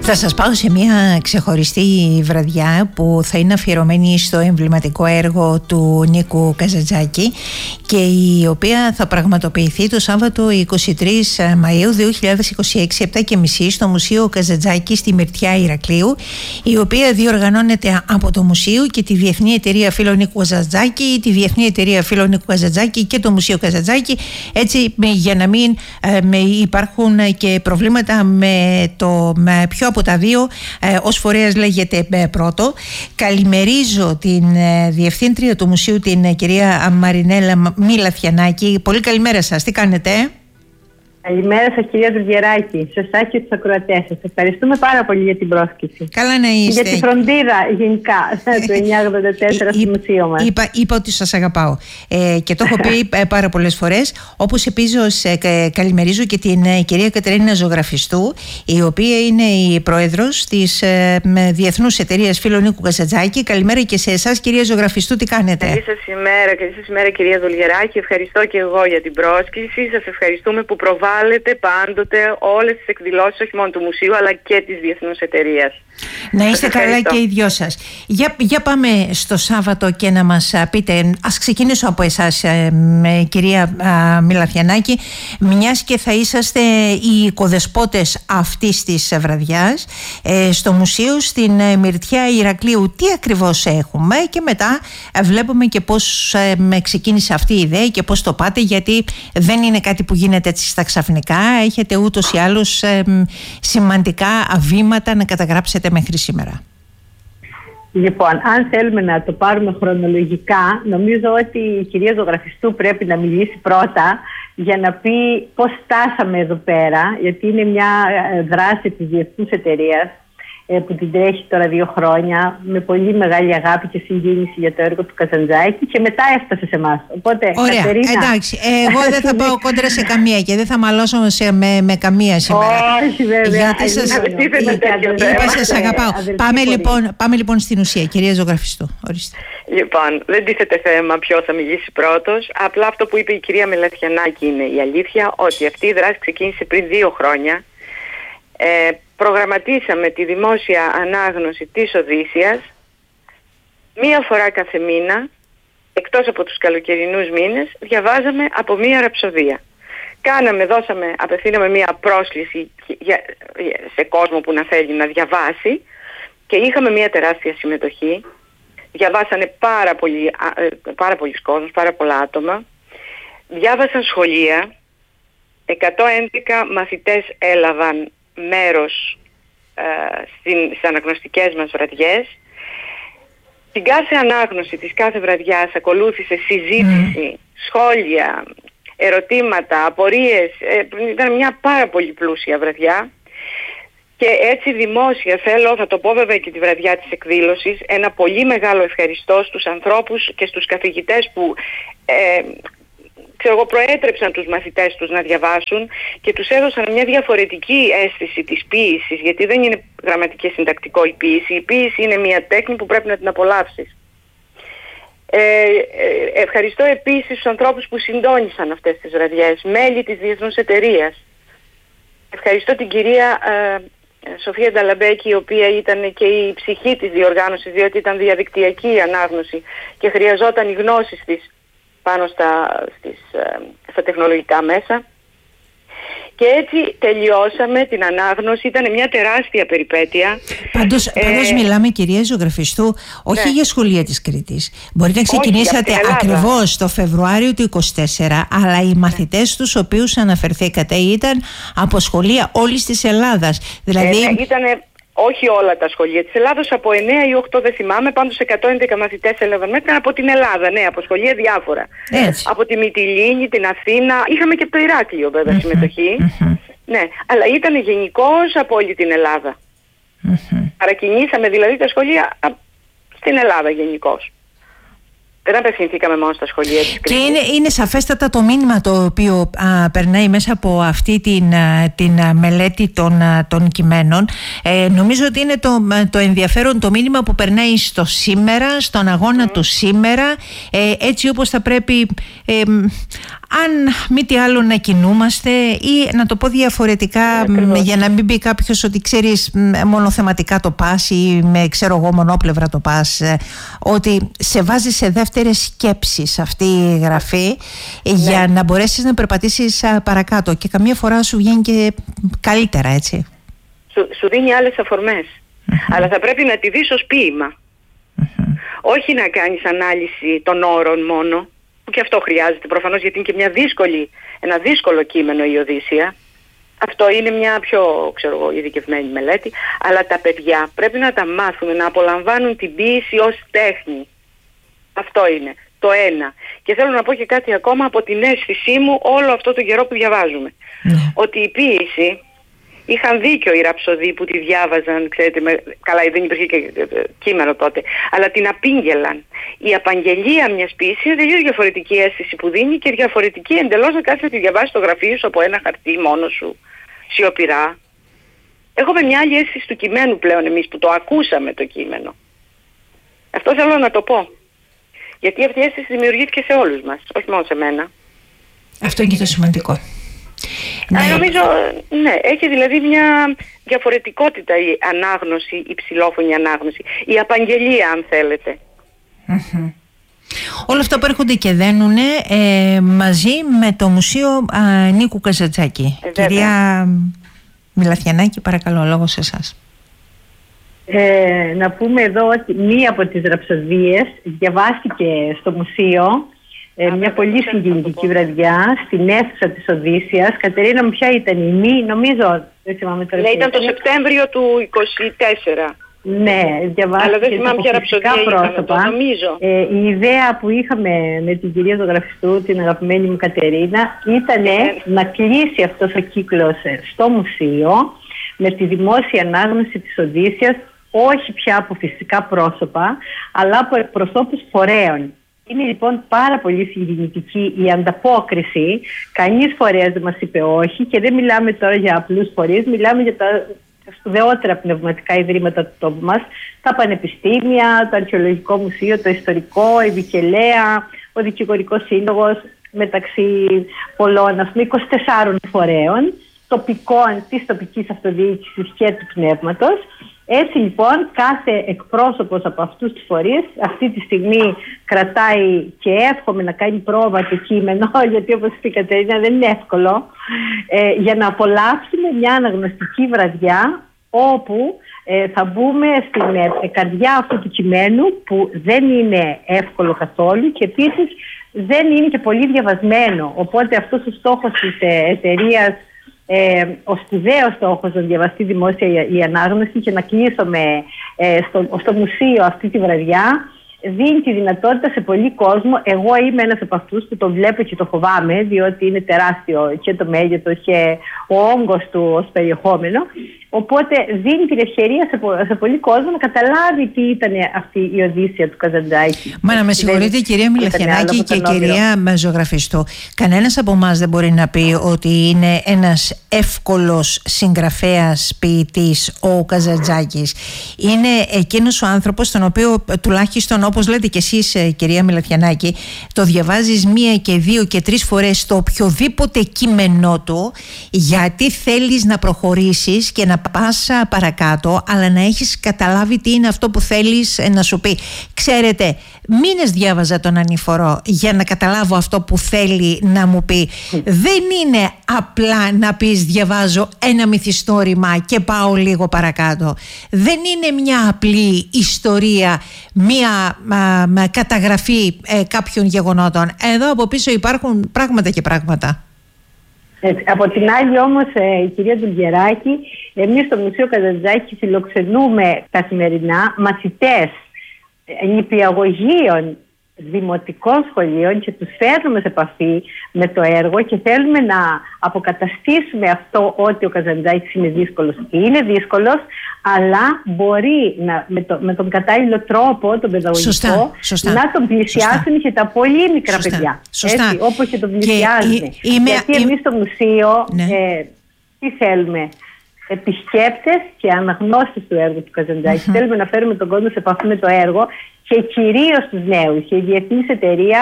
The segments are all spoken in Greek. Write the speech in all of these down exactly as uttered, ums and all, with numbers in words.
Θα σας πάω σε μια ξεχωριστή βραδιά που θα είναι αφιερωμένη στο εμβληματικό έργο του Νίκου Καζαντζάκη και η οποία θα πραγματοποιηθεί το Σάββατο εικοστή τρίτη Μαΐου δύο χιλιάδες είκοσι έξι επτά και μισή στο Μουσείο Καζαντζάκη στη Μυρτιά Ηρακλείου, η οποία διοργανώνεται από το Μουσείο και τη Διεθνή Εταιρεία Φίλων Νίκου Καζαντζάκη, τη Διεθνή Εταιρεία Φίλων Νίκου Καζαντζάκη και το Μουσείο Καζαντζάκη, έτσι για να μην ε, με υπάρχουν και προβλήματα με το με ποιο από τα δύο ε, ως φορέας λέγεται ε, πρώτο. Καλημερίζω την ε, Διευθύντρια του Μουσείου, την ε, κυρία Μαρινέλα Μιλαθιανάκη. Πολύ καλημέρα σας, τι κάνετε? Καλημέρα σας κυρία Δουλγεράκη, σε εσάς και τους ακροατές σας. Ευχαριστούμε πάρα πολύ για την πρόσκληση. Καλά να είστε. Για τη φροντίδα γενικά του εννιακόσια ογδόντα τέσσερα στο μουσείο μας. Είπα, είπα ότι σας αγαπάω ε, και το έχω πει πάρα πολλές φορές. Όπως επίσης ε, καλημερίζω και την ε, κυρία Κατερίνα Ζωγραφιστού, η οποία είναι η πρόεδρος της ε, Διεθνούς Εταιρείας Φίλων Νίκου Καζαντζάκη. Καλημέρα και σε εσάς κυρία Ζωγραφιστού, τι κάνετε? Καλή σας ημέρα, καλή σας ημέρα κυρία Δουλγεράκη. Ευχαριστώ και εγώ για την πρόσκληση. Σας ευχαριστούμε που προβάλλετε πάντοτε όλες τις εκδηλώσεις, όχι μόνο του Μουσείου αλλά και της Διεθνούς Εταιρείας. Να είστε καλά και οι δυο σας. Για, για πάμε στο Σάββατο και να μας πείτε, ας ξεκινήσω από εσάς με κυρία α, Μιλαθιανάκη, μιας και θα είσαστε οι οικοδεσπότες αυτής της βραδιάς ε, στο Μουσείο στην ε, Μυρτιά Ηρακλείου. Τι ακριβώς έχουμε και μετά ε, βλέπουμε και πώς ε, με ξεκίνησε αυτή η ιδέα και πώς το πάτε, γιατί δεν είναι κάτι που γίνεται έτσι στα ξαφνικά. Έχετε ούτως ή άλλως ε, σημαντικά βήματα να καταγράψετε μέχρι σήμερα. Λοιπόν, αν θέλουμε να το πάρουμε χρονολογικά, νομίζω ότι η κυρία Ζωγραφιστού πρέπει να μιλήσει πρώτα για να πει πώς στάσαμε εδώ πέρα, γιατί είναι μια δράση της Διεθνούς Εταιρείας που την τρέχει τώρα δύο χρόνια με πολύ μεγάλη αγάπη και συγκίνηση για το έργο του Καζαντζάκη και μετά έφτασε σε εμάς. Οπότε, ωραία, Κατερίνα... εντάξει, εγώ δεν θα πάω κόντρα σε καμία και δεν θα μαλώσω σε, με, με καμία σήμερα. Όχι βέβαια. Γιατί σας, είπα σας αγαπάω. Πάμε λοιπόν, πάμε λοιπόν στην ουσία, κυρία Ζωγραφιστού. Ορίστε. Λοιπόν, δεν τίθεται θέμα ποιος θα μιλήσει πρώτος. Απλά αυτό που είπε η κυρία Μιλαθιανάκη είναι η αλήθεια, ότι αυτή η δράση ξεκίνησε πριν δύο χρόνια. Ε, προγραμματίσαμε τη δημόσια ανάγνωση της Οδύσσιας μία φορά κάθε μήνα, εκτός από τους καλοκαιρινούς μήνες, διαβάζαμε από μία ραψοδία. Κάναμε, δώσαμε, απευθύναμε μία πρόσκληση για, σε κόσμο που να θέλει να διαβάσει και είχαμε μία τεράστια συμμετοχή. Διαβάσανε πάρα πολλοί, πάρα πολλοί κόσμος, πάρα πολλά άτομα. Διάβασαν σχολεία, εκατόν έντεκα μαθητές έλαβαν μέρος ε, στις αναγνωστικές μας βραδιές. Την κάθε ανάγνωση της κάθε βραδιάς ακολούθησε συζήτηση, mm. σχόλια, ερωτήματα, απορίες. Ε, ήταν μια πάρα πολύ πλούσια βραδιά και έτσι δημόσια θέλω, θα το πω βέβαια και τη βραδιά της εκδήλωσης, ένα πολύ μεγάλο ευχαριστώ στους ανθρώπους και στους καθηγητές που ε, ξέρω εγώ, προέτρεψαν τους μαθητές τους να διαβάσουν και τους έδωσαν μια διαφορετική αίσθηση της ποίησης, γιατί δεν είναι γραμματική συντακτικό η ποίηση. Η ποίηση είναι μια τέχνη που πρέπει να την απολαύσεις. Ε, ε, ευχαριστώ επίσης τους ανθρώπους που συντόνισαν αυτές τις βραδιές, μέλη της Διεθνούς Εταιρείας. Ευχαριστώ την κυρία ε, Σοφία Νταλαμπέκη, η οποία ήταν και η ψυχή της διοργάνωσης, διότι ήταν διαδικτυακή η ανάγνωση και χρειαζόταν οι γνώσεις της πάνω στα, στις, στα τεχνολογικά μέσα. Και έτσι τελειώσαμε την ανάγνωση. Ήταν μια τεράστια περιπέτεια. Πάντως, ε, πάντως μιλάμε, κυρία Ζωγραφιστού, όχι ναι. για σχολεία της Κρήτης. Μπορεί να ξεκινήσατε ακριβώς το Φεβρουάριο του είκοσι τέσσερα, αλλά οι μαθητές τους οποίους αναφερθήκατε ήταν από σχολεία όλης της Ελλάδας. Δηλαδή... Ε, ναι, ήτανε... Όχι όλα τα σχολεία της Ελλάδος, από εννέα ή οκτώ δεν θυμάμαι, πάντως εκατόν έντεκα μαθητές έλαβαν μέτρα από την Ελλάδα, ναι, από σχολεία διάφορα. Έτσι. Από τη Μυτιλήνη, την Αθήνα, είχαμε και από το Ηράκλειο βέβαια mm-hmm, συμμετοχή. Mm-hmm. Ναι, αλλά ήταν γενικώς από όλη την Ελλάδα. Mm-hmm. Παρακινήσαμε δηλαδή τα σχολεία στην Ελλάδα γενικώς. Δεν απευθυνθήκαμε μόνο στα σχολεία της Κρήτης. Και είναι, είναι σαφέστατα το μήνυμα το οποίο α, περνάει μέσα από αυτή την, α, την α, μελέτη των, α, των κειμένων. Ε, νομίζω ότι είναι το, το ενδιαφέρον το μήνυμα που περνάει στο σήμερα, στον αγώνα mm. του σήμερα, ε, έτσι όπως θα πρέπει ε, αν μη τι άλλο να κινούμαστε, ή να το πω διαφορετικά, Ακριβώς. για να μην πει κάποιος ότι ξέρεις μονοθεματικά το πας ή με ξέρω εγώ μονόπλευρα το πας, ότι σε βάζει σε δεύτερες σκέψεις αυτή η γραφή, ναι, για να μπορέσεις να περπατήσεις παρακάτω, και καμία φορά σου βγαίνει και καλύτερα, έτσι. Σου, σου δίνει άλλες αφορμές. Mm-hmm. Αλλά θα πρέπει να τη δεις ως ποίημα. Mm-hmm. Όχι να κάνεις ανάλυση των όρων μόνο, που και αυτό χρειάζεται προφανώς, γιατί είναι και μια δύσκολη, ένα δύσκολο κείμενο η Οδύσσεια. Αυτό είναι μια πιο, ξέρω εγώ, ειδικευμένη μελέτη. Αλλά τα παιδιά πρέπει να τα μάθουν να απολαμβάνουν την ποίηση ως τέχνη. Αυτό είναι το ένα. Και θέλω να πω και κάτι ακόμα από την αίσθησή μου όλο αυτό το καιρό που διαβάζουμε. Mm. Ότι η ποίηση, είχαν δίκιο οι ραψοδοί που τη διάβαζαν, ξέρετε, με, καλά δεν υπήρχε και κείμενο τότε, αλλά την απήγγελαν. Η απαγγελία μιας ποίησης είναι τελείως διαφορετική αίσθηση που δίνει και διαφορετική εντελώς να κάτσεις να τη διαβάσεις στο γραφείο σου από ένα χαρτί μόνο σου, σιωπηρά. Έχουμε μια άλλη αίσθηση του κειμένου πλέον εμείς που το ακούσαμε το κείμενο. Αυτό θέλω να το πω. Γιατί αυτή η αίσθηση δημιουργήθηκε σε όλους μας, όχι μόνο σε μένα. Αυτό είναι και το σημαντικό. Ναι. Νομίζω, ναι, έχει δηλαδή μια διαφορετικότητα η ανάγνωση, η ψηλόφωνη ανάγνωση, η απαγγελία αν θέλετε. Mm-hmm. Όλα αυτά που έρχονται και δένουνε ε, μαζί με το Μουσείο α, Νίκου Καζαντζάκη. Ε, Κυρία Μιλαθιανάκη, παρακαλώ, λόγο σε εσάς. Ε, να πούμε εδώ ότι μία από τις ραψοδίες διαβάστηκε στο μουσείο. Ε, μια πολύ συγκινητική βραδιά στην αίθουσα της Οδύσσειας. Κατερίνα μου, ποια ήταν η μη, νομίζω, δεν θυμάμαι τώρα. Ναι, ήταν το Σεπτέμβριο του είκοσι τέσσερα. Ναι, διαβάστηκε τα αποκλειστικά πρόσωπα. Ε, η ιδέα που είχαμε με την κυρία Ζωγραφιστού, την αγαπημένη μου Κατερίνα, ήταν ε. να κλείσει αυτός ο κύκλος στο μουσείο με τη δημόσια ανάγνωση της Οδύσσειας, όχι πια από φυσικά πρόσωπα, αλλά από εκπροσώπους φορέων. Είναι λοιπόν πάρα πολύ συγκινητική η ανταπόκριση. Κανείς φορέας δεν μας είπε όχι, και δεν μιλάμε τώρα για απλούς φορείς, μιλάμε για τα σπουδαιότερα πνευματικά ιδρύματα του τόπου μας, τα πανεπιστήμια, το Αρχαιολογικό Μουσείο, το Ιστορικό, η Βικελαία, ο Δικηγορικός Σύλλογος, μεταξύ πολλών, ας πούμε, είκοσι τεσσάρων φορέων τοπικών της τοπικής αυτοδιοίκησης και του πνεύματος. Έτσι λοιπόν κάθε εκπρόσωπος από αυτούς τους φορείς αυτή τη στιγμή κρατάει, και εύχομαι να κάνει πρόβα το κείμενο, γιατί όπως είπε η Κατερίνα δεν είναι εύκολο, ε, για να απολαύσουμε μια αναγνωστική βραδιά όπου ε, θα μπούμε στην ε, καρδιά αυτού του κειμένου, που δεν είναι εύκολο καθόλου και επίσης δεν είναι και πολύ διαβασμένο. Οπότε αυτός ο στόχος της ε, εταιρείας, Ε, ο σπουδαίος στόχος να διαβαστεί δημόσια η, η ανάγνωση και να κλείσουμε ε, στο, στο μουσείο αυτή τη βραδιά, δίνει τη δυνατότητα σε πολύ κόσμο. Εγώ είμαι ένας από αυτούς που το βλέπω και το φοβάμαι, διότι είναι τεράστιο και το μέγεθος και ο όγκος του ως περιεχόμενο. Οπότε δίνει την ευκαιρία σε, σε πολύ κόσμο να καταλάβει τι ήταν αυτή η Οδύσσεια του Καζαντζάκη. Μα να με συγχωρείτε, κυρία Μιλαθιανάκη και κυρία Ζωγραφιστού, κανένας από εμάς δεν μπορεί να πει ότι είναι ένας εύκολος συγγραφέας ποιητής ο Καζαντζάκης. Είναι εκείνος ο άνθρωπος τον οποίο, τουλάχιστον όπως λέτε και εσείς κυρία Μιλαθιανάκη, το διαβάζεις μία και δύο και τρεις φορές το οποιοδήποτε κείμενό του, γιατί θέλεις να προχωρήσεις και να πας παρακάτω, αλλά να έχεις καταλάβει τι είναι αυτό που θέλεις να σου πει. Ξέρετε, μήνες διάβαζα τον Ανηφορό για να καταλάβω αυτό που θέλει να μου πει. Δεν είναι απλά να πεις διαβάζω ένα μυθιστόρημα και πάω λίγο παρακάτω. Δεν είναι μια απλή ιστορία, μια α, α, καταγραφή ε, κάποιων γεγονότων. Εδώ από πίσω υπάρχουν πράγματα και πράγματα. Έτσι. Από την άλλη όμως, ε, η κυρία Ντουλγεράκη, εμείς στο Μουσείο Καζαντζάκη φιλοξενούμε καθημερινά μαθητές νηπιαγωγείων δημοτικών σχολείων και τους φέρνουμε σε επαφή με το έργο και θέλουμε να αποκαταστήσουμε αυτό ότι ο Καζαντζάκης είναι δύσκολος. Είναι δύσκολος, αλλά μπορεί να, με, το, με τον κατάλληλο τρόπο, τον παιδαγωγικό, σωστά, σωστά, να τον πλησιάσουν σωστά. Και τα πολύ μικρά σωστά, παιδιά. Σωστά. Έτσι, όπως και τον πλησιάζουν. Και, είμαι, γιατί είμαι, εμείς στο μουσείο ναι. ε, τι θέλουμε? Επισκέπτες και αναγνώστες του έργου του Καζαντζάκη. Mm-hmm. Θέλουμε να φέρουμε τον κόσμο σε επαφή με το έργο και κυρίως τους νέους. Και η διεθνής εταιρεία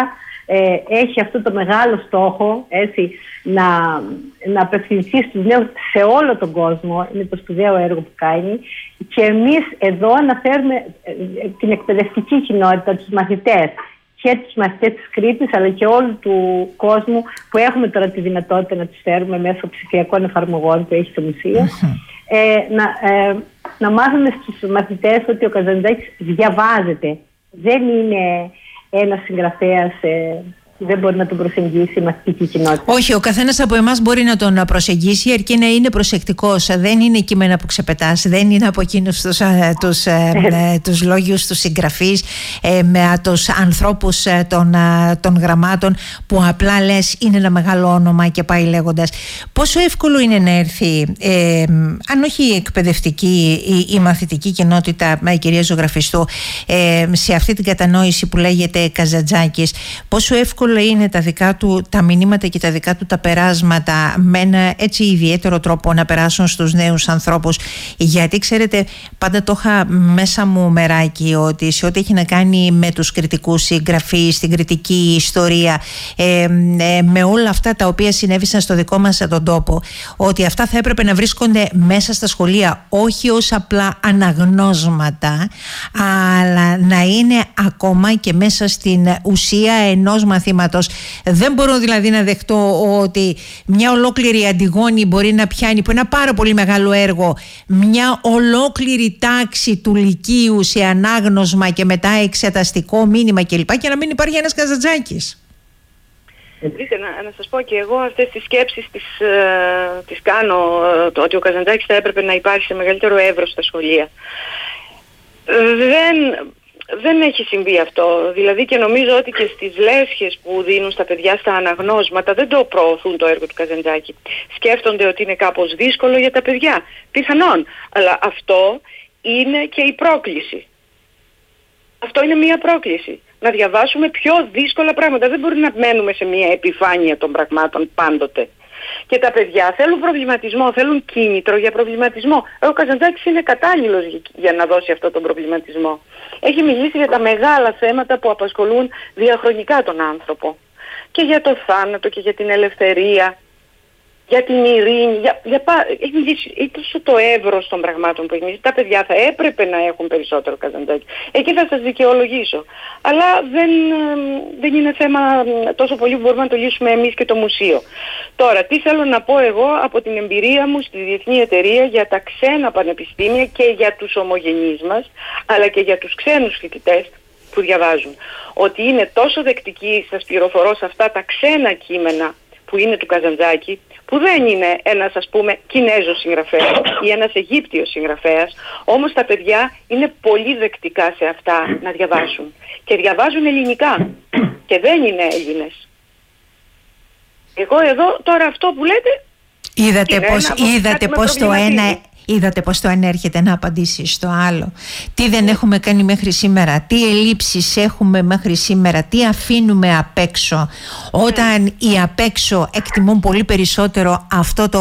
ε, έχει αυτό το μεγάλο στόχο, έτσι, να, να απευθυνθεί στους νέους σε όλο τον κόσμο. Είναι το σπουδαίο έργο που κάνει. Και εμείς εδώ αναφέρουμε ε, την εκπαιδευτική κοινότητα, τους μαθητές, και τους μαθητές της Κρήτης, αλλά και όλου του κόσμου που έχουμε τώρα τη δυνατότητα να τους φέρουμε μέσω ψηφιακών εφαρμογών που έχει το Μουσείο. Ε, να, ε, να μάθουμε στους μαθητές ότι ο Καζαντζάκης διαβάζεται. Δεν είναι ένας συγγραφέας ε, που δεν μπορεί να τον προσεγγίσει η μαθητική κοινότητα. Όχι, ο καθένας από εμάς μπορεί να τον προσεγγίσει, αρκεί να είναι προσεκτικός. Δεν είναι κείμενα που ξεπετάς, δεν είναι από εκείνους τους, τους, ε, τους λόγιους, τους συγγραφείς, ε, με τους ανθρώπους ε, των, ε, των γραμμάτων που απλά λες είναι ένα μεγάλο όνομα και πάει λέγοντας. Πόσο εύκολο είναι να έρθει, ε, αν όχι η εκπαιδευτική, η, η μαθητική κοινότητα, ε, κυρία Ζωγραφιστού, ε, σε αυτή την κατανόηση που λέγεται Καζαντζάκης, πόσο εύκολο είναι τα δικά του τα μηνύματα και τα δικά του τα περάσματα με ένα έτσι ιδιαίτερο τρόπο να περάσουν στους νέους ανθρώπους? Γιατί ξέρετε, πάντα το είχα μέσα μου μεράκι ότι σε ό,τι έχει να κάνει με τους κριτικούς συγγραφείς, την κριτική ιστορία, ε, ε, με όλα αυτά τα οποία συνέβησαν στο δικό μας τον τόπο, ότι αυτά θα έπρεπε να βρίσκονται μέσα στα σχολεία, όχι ως απλά αναγνώσματα, αλλά να είναι ακόμα και μέσα στην ουσία ενός μαθήματος. Δεν μπορώ δηλαδή να δεχτώ ότι μια ολόκληρη Αντιγόνη μπορεί να πιάνει, που είναι ένα πάρα πολύ μεγάλο έργο, μια ολόκληρη τάξη του Λυκείου σε ανάγνωσμα και μετά εξεταστικό μήνυμα κλπ. Και να μην υπάρχει ένας Καζαντζάκης. Επίσης, να, να σας πω και εγώ αυτές τις σκέψεις τις, ε, τις κάνω, το, ότι ο Καζαντζάκης θα έπρεπε να υπάρχει σε μεγαλύτερο εύρος στα σχολεία. Δεν... Δεν έχει συμβεί αυτό. Δηλαδή, και νομίζω ότι και στις λέσχες που δίνουν στα παιδιά στα αναγνώσματα δεν το προωθούν το έργο του Καζαντζάκη. Σκέφτονται ότι είναι κάπως δύσκολο για τα παιδιά. Πιθανόν. Αλλά αυτό είναι και η πρόκληση. Αυτό είναι μια πρόκληση. Να διαβάσουμε πιο δύσκολα πράγματα. Δεν μπορεί να μένουμε σε μια επιφάνεια των πραγμάτων πάντοτε. Και τα παιδιά θέλουν προβληματισμό, θέλουν κίνητρο για προβληματισμό. Ο Καζαντζάκης είναι κατάλληλος για να δώσει αυτόν τον προβληματισμό. Έχει μιλήσει για τα μεγάλα θέματα που απασχολούν διαχρονικά τον άνθρωπο. Και για το θάνατο και για την ελευθερία, για την ειρήνη. Για, για, έχει μιλήσει τόσο το εύρος των πραγμάτων που έχει μιλήσει. Τα παιδιά θα έπρεπε να έχουν περισσότερο Καζαντζάκη. Εκεί θα σας δικαιολογήσω. Αλλά δεν, δεν είναι θέμα τόσο πολύ που μπορούμε να το λύσουμε εμείς και το μουσείο. Τώρα, τι θέλω να πω εγώ από την εμπειρία μου στη Διεθνή Εταιρεία για τα ξένα πανεπιστήμια και για τους ομογενείς μας, αλλά και για τους ξένους φοιτητές που διαβάζουν. Ότι είναι τόσο δεκτικοί, σας πληροφορώ, σε αυτά τα ξένα κείμενα που είναι του Καζαντζάκη, που δεν είναι ένας, ας πούμε, Κινέζος συγγραφέας ή ένας Αιγύπτιος συγγραφέας, όμως τα παιδιά είναι πολύ δεκτικά σε αυτά να διαβάσουν. Και διαβάζουν ελληνικά και δεν είναι Έλληνες. Εγώ εδώ τώρα αυτό που λέτε... Είδατε πώς, είδατε πώς το ένα... Είδατε πώς το ένα έρχεται να απαντήσει στο άλλο. Τι δεν έχουμε κάνει μέχρι σήμερα, τι ελλείψεις έχουμε μέχρι σήμερα, τι αφήνουμε απ' έξω. Όταν οι απ' έξω εκτιμούν πολύ περισσότερο αυτό το